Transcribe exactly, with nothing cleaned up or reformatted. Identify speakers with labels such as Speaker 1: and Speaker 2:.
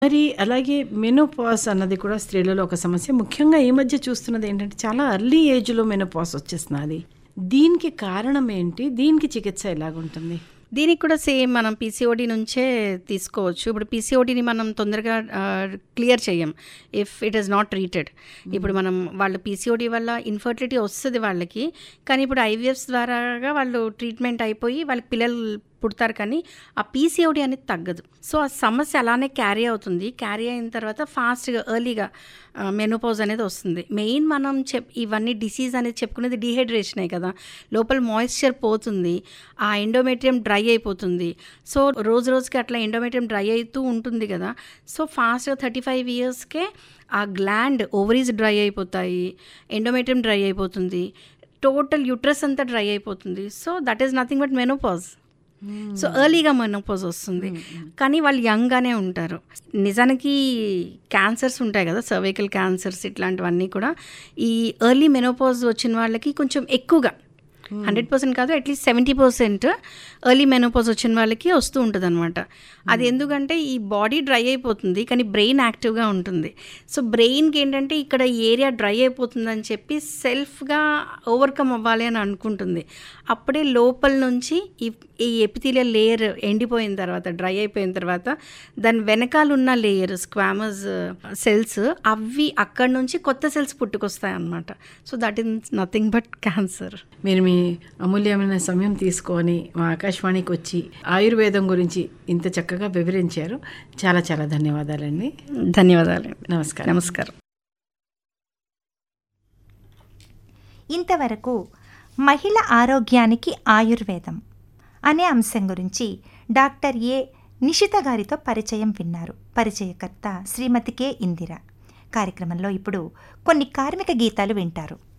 Speaker 1: మరి అలాగే మెనోపాజ్ అన్నది కూడా స్త్రీలలో ఒక సమస్య. ముఖ్యంగా ఈ మధ్య చూస్తున్నది ఏంటంటే చాలా ఎర్లీ ఏజ్‌లో మెనోపాజ్ వచ్చేస్తున్నది. దీనికి కారణం ఏంటి? దీనికి చికిత్స ఎలాగుంటుంది?
Speaker 2: దీనికి కూడా సేమ్ మనం పీసీఓడి నుంచే తీసుకోవచ్చు. ఇప్పుడు పీసీఓడిని మనం తొందరగా ఆహ్, క్లియర్ చెయ్యం if it is not treated. ఇప్పుడు మనం వాళ్ళు పీసీఓడి వల్ల ఇన్‌ఫర్టిలిటీ వస్తది వాళ్ళకి. కానీ ఇప్పుడు ఐవీఎఫ్స్ ద్వారాగా వాళ్ళు ట్రీట్మెంట్ అయిపోయి వాళ్ళకి పిల్లలు పుడతారు, కానీ ఆ పీసీఓడి అనేది తగ్గదు. సో, ఆ సమస్య అలానే క్యారీ అవుతుంది. క్యారీ అయిన తర్వాత ఫాస్ట్‌గా ఎర్లీగా ఆహ్, మెనోపాజ్ అనేది వస్తుంది. మెయిన్ మనం చెప్ ఇవన్నీ డిసీజ్ అనేది చెప్పుకునేది డీహైడ్రేషనే కదా! లోపల మాయిశ్చర్ పోతుంది. ఆ ఎండోమెట్రియం డ్రై అయిపోతుంది. సో, రోజు రోజుకి అట్లా ఎండోమెట్రియం డ్రై అయితూ ఉంటుంది కదా! సో, ఫాస్ట్‌గా థర్టీ ఫైవ్ ఇయర్స్‌కే ఆ గ్లాండ్ ఓవరీస్ డ్రై అయిపోతాయి. ఎండోమెట్రియం డ్రై అయిపోతుంది. టోటల్ యూట్రస్ అంతా డ్రై అయిపోతుంది. So, that is nothing but menopause. So, ఎర్లీగా మెనోపాజ్ వస్తుంది. కానీ వాళ్ళు యంగ్‌గానే ఉంటారు. నిజానికి క్యాన్సర్స్ ఉంటాయి కదా! సర్వైకల్ క్యాన్సర్స్ ఇట్లాంటివన్నీ కూడా ఈ ఎర్లీ మెనోపాజ్ వచ్చిన వాళ్ళకి కొంచెం ఎక్కువగా హండ్రెడ్ పర్సెంట్ కాదు, at least seventy percent early menopause వచ్చిన వాళ్ళకి వస్తూ ఉంటుందన్నమాట. అది ఎందుకంటే ఈ బాడీ డ్రై అయిపోతుంది, కానీ బ్రెయిన్ యాక్టివ్‌గా ఉంటుంది. సో, బ్రెయిన్‌కి ఏంటంటే ఇక్కడ ఈ ఏరియా డ్రై అయిపోతుందని చెప్పి సెల్ఫ్‌గా ఓవర్‌కమ్ అవ్వాలి అని అనుకుంటుంది. అప్పుడే లోపల నుంచి ఈ ఈ ఎపిథీలియల్ లేయర్ ఎండిపోయిన తర్వాత, డ్రై అయిపోయిన తర్వాత దాని వెనకాల ఉన్న లేయర్ స్క్వామస్ సెల్స్ అవి అక్కడి నుంచి కొత్త సెల్స్ పుట్టుకొస్తాయి అన్నమాట. So, that is nothing but cancer.
Speaker 1: మీరు మీ అమూల్యమైన సమయం తీసుకొని మా ఆకాశవాణికి వచ్చి ఆయుర్వేదం గురించి ఇంత చక్కగా వివరించారు. చాలా చాలా ధన్యవాదాలండి.
Speaker 2: ధన్యవాదాలు.
Speaker 1: నమస్కారం.
Speaker 2: నమస్కారం.
Speaker 3: ఇంతవరకు మహిళ ఆరోగ్యానికి ఆయుర్వేదం అనే అంశం గురించి డాక్టర్ ఏ నిషిత గారితో పరిచయం విన్నారు. పరిచయకర్త శ్రీమతి కె ఇందిర. కార్యక్రమంలో ఇప్పుడు కొన్ని కార్మిక గీతాలు వింటారు.